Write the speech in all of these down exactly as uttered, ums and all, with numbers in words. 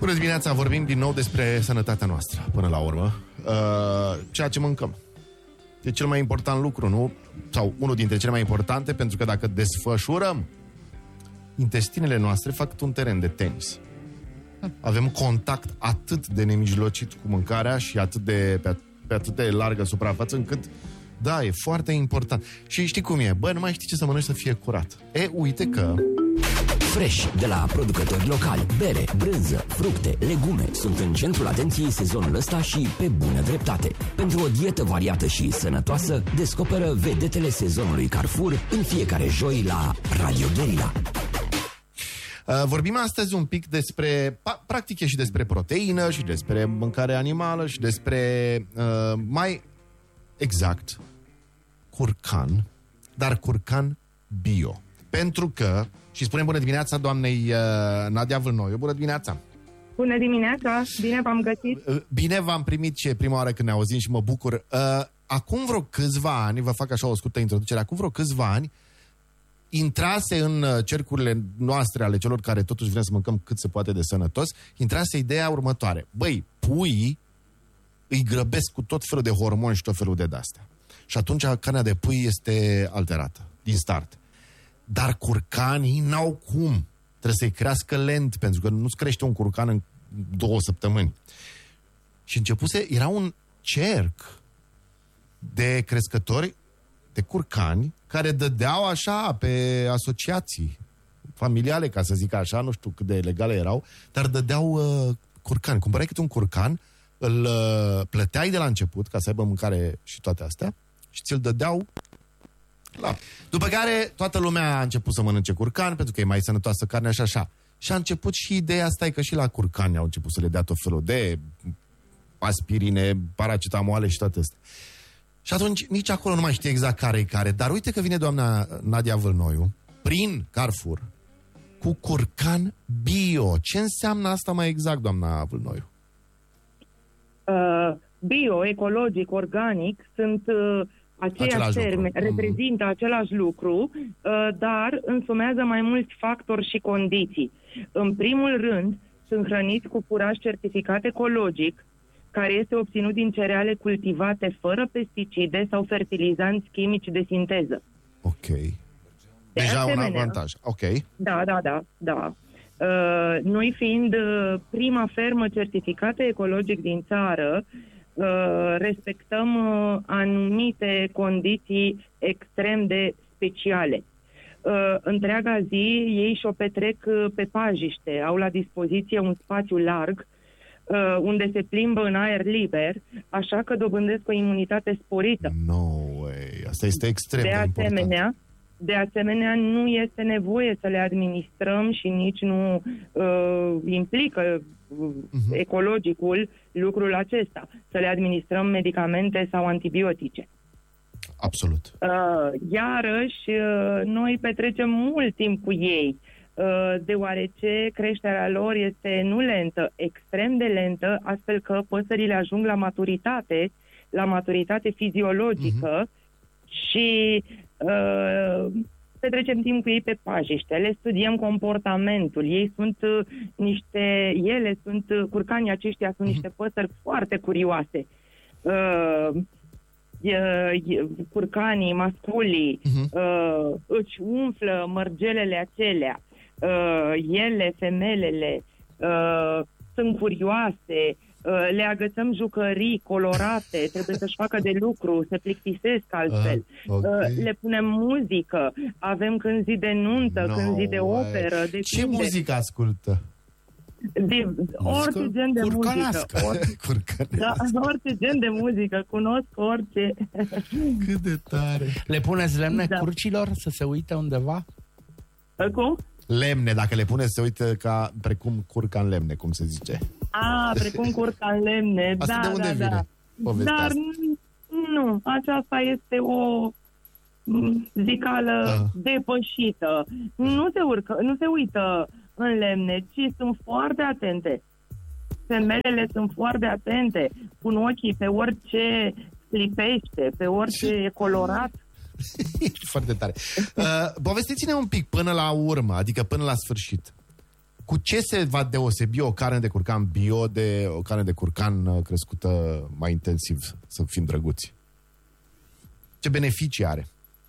Bună dimineața, vorbim din nou despre sănătatea noastră, până la urmă. Uh, ceea ce mâncăm. E cel mai important lucru, nu? Sau unul dintre cele mai importante, pentru că dacă desfășurăm, intestinele noastre fac un teren de tenis. Avem contact atât de nemijlocit cu mâncarea și atât de, pe, pe atât de largă suprafață, încât, da, e foarte important. Și știi cum e? Bă, nu mai știi ce să mănânci să fie curat. E, uite că... Fresh, de la producători locali, bere, brânză, fructe, legume sunt în centrul atenției sezonul ăsta și pe bună dreptate. Pentru o dietă variată și sănătoasă, descoperă vedetele sezonului Carrefour în fiecare joi la Radio Guerilla. Uh, vorbim astăzi un pic despre, pa, practic e și despre proteină și despre mâncare animală și despre, uh, mai exact, curcan, dar curcan bio. Pentru că, și spunem bună dimineața doamnei uh, Nadia Vâlnoiu. Bună dimineața! Bună dimineața! Bine v-am găsit! Uh, bine v-am primit și e prima oară când ne auzim și mă bucur. Uh, acum vreo câțiva ani, vă fac așa o scurtă introducere, acum vreo câțiva ani, intrase în cercurile noastre ale celor care totuși vrem să mâncăm cât se poate de sănătos, intrase ideea următoare. Băi, puii îi grăbesc cu tot felul de hormoni și tot felul de de-astea. Și atunci carnea de pui este alterată, din start. Dar curcanii n-au cum. Trebuie să-i crească lent, pentru că nu-ți crește un curcan în două săptămâni. Și începuse, era un cerc de crescători de curcani care dădeau așa pe asociații familiale, ca să zic așa, nu știu cât de legale erau, dar dădeau uh, curcani. Cumpărai câte un curcan, îl uh, plăteai de la început ca să aibă mâncare și toate astea și ți-l dădeau la... După care toată lumea a început să mănânce curcan pentru că e mai sănătoasă carnea și așa. Și a început și ideea asta, e că și la curcani au început să le dea tot felul de aspirine, paracetamoale și toate astea. Și atunci nici acolo nu mai știe exact care e care. Dar uite că vine doamna Nadia Vâlnoiu prin Carrefour cu curcan bio. Ce înseamnă asta mai exact, doamna Vâlnoiu? Uh, bio, ecologic, organic sunt uh, aceiași termeni, reprezintă mm. același lucru, uh, dar însumează mai mulți factori și condiții. În primul rând, sunt hrăniți cu furaj certificat ecologic, care este obținut din cereale cultivate fără pesticide sau fertilizanți chimici de sinteză. Ok. Deja un avantaj. Ok. Da, da, da, da. Uh, noi fiind uh, prima fermă certificată ecologic din țară, uh, respectăm uh, anumite condiții extrem de speciale. Uh, întreaga zi ei și-o petrec uh, pe pajiște, au la dispoziție un spațiu larg, Uh, unde se plimbă în aer liber, așa că dobândesc o imunitate sporită. No way! Asta este extrem de, de asemenea, important. De asemenea, nu este nevoie să le administrăm și nici nu uh, implică uh, uh-huh. ecologicul lucrul acesta, să le administrăm medicamente sau antibiotice. Absolut. Uh, iarăși, uh, noi petrecem mult timp cu ei, deoarece creșterea lor este nu lentă, extrem de lentă, astfel că păsările ajung la maturitate, la maturitate fiziologică uh-huh. și uh, petrecem timp cu ei pe pajiște, le studiem comportamentul, ei sunt uh, niște, ele sunt, uh, curcanii aceștia sunt uh-huh. niște păsări foarte curioase. Uh, curcanii, masculii, uh-huh. uh, își umflă mărgelele acelea. Uh, ele, femelele, uh, sunt curioase, uh, le agățăm jucării colorate, trebuie să-și facă de lucru, se plictisesc altfel. Uh, okay. uh, le punem muzică, avem când zi de nuntă, no când zi de operă. De Ce cunde. muzică ascultă? De, orice gen de muzică. Orice, da, orice gen de muzică, cunosc orice. Cât de tare! Le puneți lemne da. curcilor să se uite undeva? Cum? Lemne, dacă le puneți, se uită ca precum curca în lemne, cum se zice. Ah, precum curca în lemne, asta da, de unde da, vine da. Dar asta? nu, aceasta este o zicală ah. depășită. Nu se urcă, nu se uită în lemne, ci sunt foarte atente. Femelele sunt foarte atente, pun ochii pe orice slipește, pe orice e colorat. Foarte tare. Uh, povestiți-ne un pic până la urmă, adică până la sfârșit. cu ce se va deosebi o carne de curcan bio de o carne de curcan crescută mai intensiv, să fim drăguți? Ce beneficii are?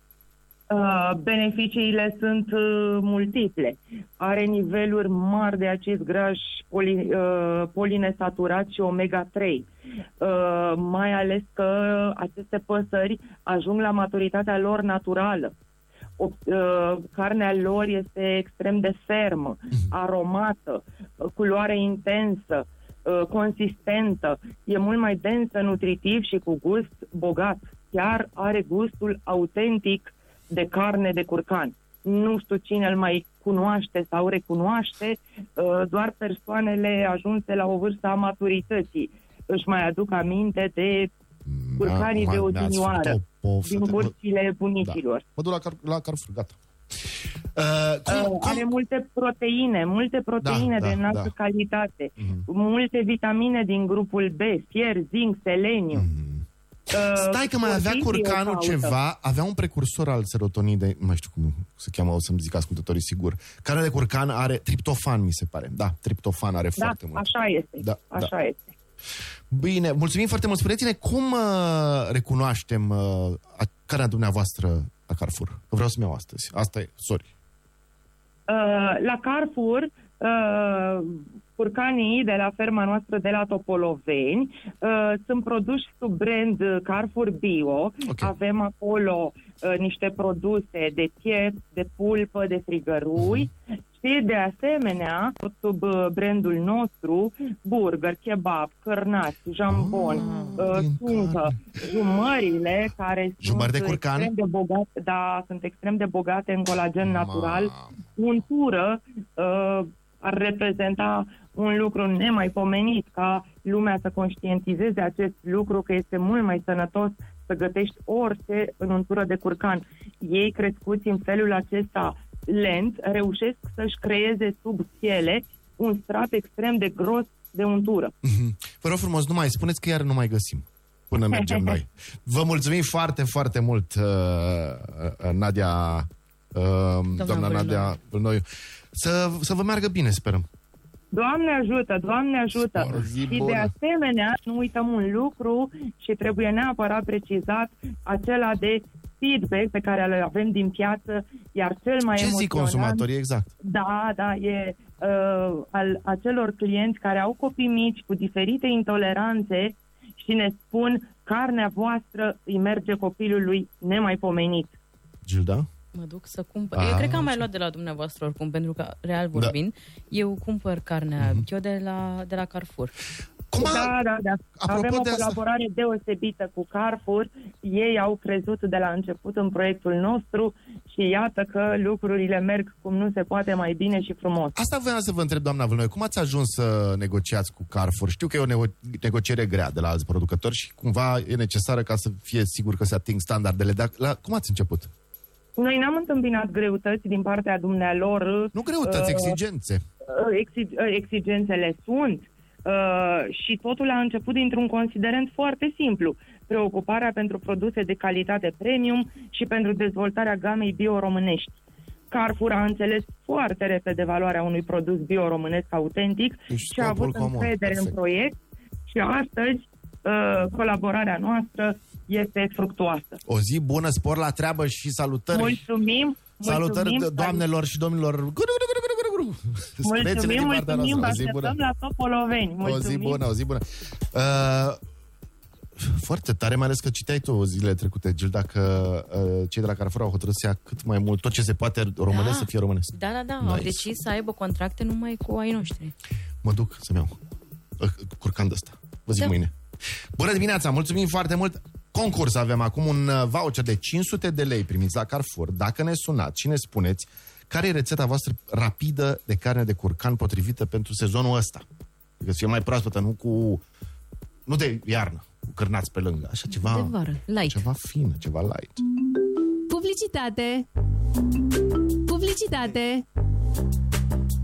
Uh, beneficiile sunt uh, multiple. Are niveluri mari de acizi grași poli, uh, polinesaturați și omega trei. Uh, mai ales că aceste păsări ajung la maturitatea lor naturală. O, uh, carnea lor este extrem de fermă, aromată, uh, culoare intensă, uh, consistentă, e mult mai densă, nutritiv și cu gust bogat. Chiar are gustul autentic de carne de curcan. Nu știu cine îl mai cunoaște sau recunoaște, doar persoanele ajunse la o vârstă a maturității își mai aduc aminte de curcanii de odinioară, din curțile bunicilor. Da. Mă duc la, car- la Carrefour, gata. Uh, cum, uh, cum? Are multe proteine, multe proteine da, de da, înaltă da. calitate, Mm-hmm. multe vitamine din grupul B, fier, zinc, seleniu. Mm-hmm. Stai că mai avea curcanul ceva, avea un precursor al serotoninei, nu mai știu cum se cheamă, o să-mi zic ascultătorii sigur. Carnea de curcan are triptofan, mi se pare. Da, triptofan are da, foarte mult. așa este. Da, așa da. este. Bine, mulțumim foarte mult. Spuneți-ne cum uh, recunoaștem uh, carnea dumneavoastră la Carrefour. Vreau să-mi iau astăzi. Asta e, sorry. Uh, la Carrefour, uh, curcanii de la ferma noastră de la Topoloveni uh, sunt produși sub brand Carrefour Bio. Okay. Avem acolo uh, niște produse de piept, de pulpă, de frigărui uh-huh. și de asemenea sub uh, brandul nostru burger, kebab, cărnați, jambon, uh, tuncă, jumările care Jumări sunt de curcan? extrem de bogate, da, sunt extrem de bogate în colagen Ma. natural. Untură uh, ar reprezenta un lucru nemaipomenit, ca lumea să conștientizeze acest lucru, că este mult mai sănătos să gătești orice în untură de curcan. Ei, crescuți în felul acesta lent, reușesc să-și creeze sub piele un strat extrem de gros de untură. Mm-hmm. Vă rog frumos, nu mai spuneți că iar nu mai găsim până mergem noi. Vă mulțumim foarte, foarte mult, uh, Nadia, uh, doamna, doamna Nadia Vâlnoiu. Să, să vă meargă bine, sperăm. Doamne ajută, Doamne ajută! Și de asemenea, nu uităm un lucru și trebuie neapărat precizat, acela de feedback pe care îl avem din piață, iar cel mai Ce emoționant... zic consumatorii, exact? Da, da, e uh, al acelor clienți care au copii mici cu diferite intoleranțe și ne spun, carnea voastră îi merge copilului nemaipomenit. Gilda? Mă duc să cumpăr. A, eu cred că am mai luat de la dumneavoastră oricum, pentru că, real vorbind, da. eu cumpăr carnea mm-hmm. eu de la, de la Carrefour. Cum a... Da, da, da. Apropo Avem o colaborare asta... deosebită cu Carrefour. Ei au crezut de la început în proiectul nostru și iată că lucrurile merg cum nu se poate mai bine și frumos. Asta voiam să vă întreb, doamna Vâlnoiu, cum ați ajuns să negociați cu Carrefour? Știu că e o nego- negociere grea de la alți producători și cumva e necesară ca să fie sigur că se ating standardele. Dar la... cum ați început? Noi n-am întâmpinat greutăți din partea dumnealor. Nu greutăți, uh, exigențe. Exig- exigențele sunt uh, și totul a început dintr-un considerent foarte simplu. Preocuparea pentru produse de calitate premium și pentru dezvoltarea gamei bio-românești. Carrefour a înțeles foarte repede valoarea unui produs bio-românesc autentic Ești și a avut încredere în proiect și astăzi uh, colaborarea noastră este fructuoasă. O zi bună, spor la treabă și salutări. Mulțumim! Salutări mulțumim, doamnelor și domnilor. Mulțumim, mulțumim, vă așteptăm la Topoloveni. O zi bună, o zi bună. Uh, foarte tare, mai ales că citeai tu zilele trecute, Gilda, că uh, cei de la Carrefour au hotărât să ia cât mai mult, tot ce se poate românesc da. să fie românesc. Da, da, da, nice. Au decis să aibă contracte numai cu ai noștri. Mă duc să-mi iau uh, curcan de ăsta. Vă zic da. mâine. Bună dimineața, mulțumim foarte mult. Concurs avem acum un voucher de cinci sute de lei primiți la Carrefour. Dacă ne sunați și ne spuneți care e rețeta voastră rapidă de carne de curcan potrivită pentru sezonul ăsta. Adică să fie mai proaspătă, nu cu... nu de iarnă, cu cârnați pe lângă. Așa ceva... De vară, light. Ceva fin, ceva light. Publicitate! Publicitate!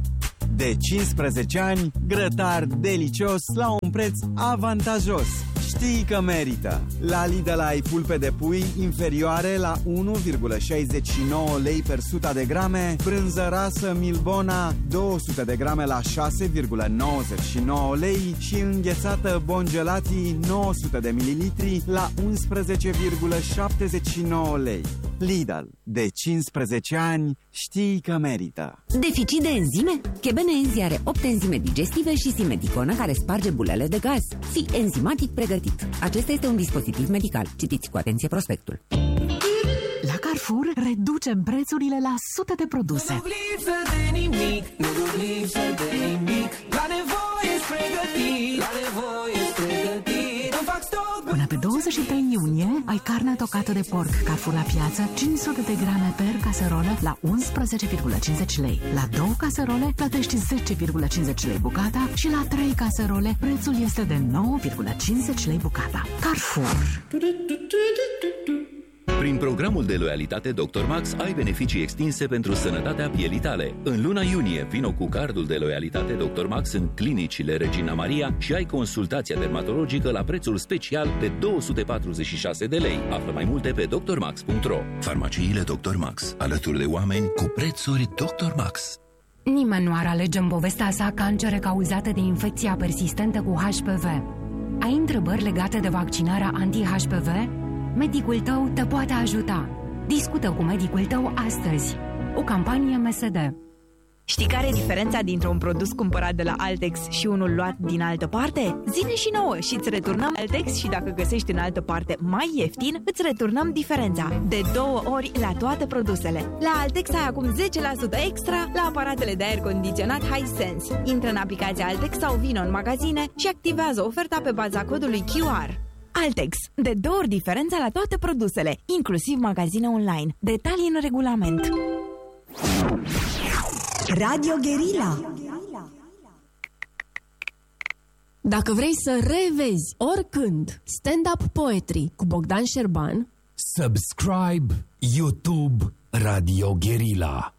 De cincisprezece ani, grătar delicios la un preț avantajos. știi că merită! La Lidl ai pulpe de pui inferioare la unu virgulă șaizeci și nouă lei per sută de grame, brânză rasă Milbona două sute de grame la șase virgulă nouăzeci și nouă lei și înghețată Bongelati nouă sute de mililitri la unsprezece virgulă șaptezeci și nouă lei. Lidl, de cincisprezece ani, știi că merită. Deficit de enzime? Chebenenzi are opt enzime digestive și simeticonă care sparge bulele de gaz. Fii enzimatic pregătit. Acesta este un dispozitiv medical. Citiți cu atenție prospectul. La Carrefour reducem prețurile la sute de produse. Nu lipsă de nimic, nu lipsă de nimic. La nevoie pregătit, la nevoie pregătit. Îmi fac stoc. Până pe douăzeci și trei iunie ai carne tocată de porc Carrefour la piață cinci sute de grame per caserolă la unsprezece virgulă cincizeci lei. La două caserole plătești zece virgulă cincizeci lei bucata și la trei caserole prețul este de nouă virgulă cincizeci lei bucata. Carrefour. Prin programul de loialitate doctor Max ai beneficii extinse pentru sănătatea pielii tale. În luna iunie vino cu cardul de loialitate doctor Max în clinicile Regina Maria și ai consultația dermatologică la prețul special de două sute patruzeci și șase de lei. Află mai multe pe doctor max punct ro. Farmaciile doctor Max, alături de oameni cu prețuri doctor Max. Nimeni nu ar alege în povestea sa cancere cauzate de infecția persistentă cu H P V. Ai întrebări legate de vaccinarea anti-H P V? Medicul tău te poate ajuta. Discută cu medicul tău astăzi. O campanie M S D. Știi care e diferența dintre un produs cumpărat de la Altex și unul luat din altă parte? Zine și nouă și îți returnăm Altex și dacă găsești în altă parte mai ieftin, îți returnăm diferența. De două ori la toate produsele. La Altex ai acum zece la sută extra la aparatele de aer condiționat Hisense. Intră în aplicația Altex sau vină în magazine și activează oferta pe baza codului Q R. Altex. De două ori diferența la toate produsele, inclusiv magazine online. Detalii în regulament. Radio Guerilla. Dacă vrei să revezi oricând stand-up poetry cu Bogdan Șerban, Subscribe YouTube Radio Guerilla.